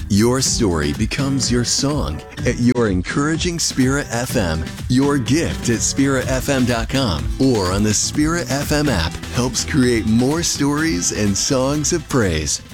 Your story becomes your song at Your Encouraging Spirit FM. Your gift at spiritfm.com or on the Spirit FM app helps create more stories and songs of praise.